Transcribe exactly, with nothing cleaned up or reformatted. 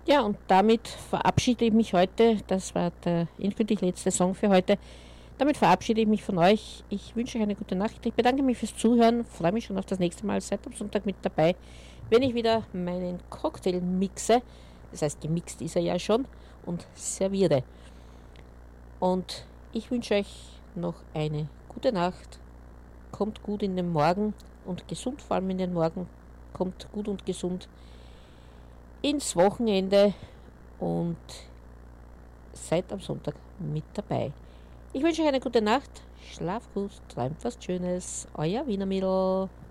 Ja, und damit verabschiede ich mich heute. Das war der endgültig letzte Song für heute. Damit verabschiede ich mich von euch. Ich wünsche euch eine gute Nacht. Ich bedanke mich fürs Zuhören. Freue mich schon auf das nächste Mal. Seid am Sonntag mit dabei, wenn ich wieder meinen Cocktail mixe. Das heißt, gemixt ist er ja schon und serviere. Und ich wünsche euch noch eine gute Nacht. Kommt gut in den Morgen und gesund, vor allem in den Morgen. Kommt gut und gesund ins Wochenende und seid am Sonntag mit dabei. Ich wünsche euch eine gute Nacht, schlaf gut, träumt was Schönes, euer Wiener Mädel.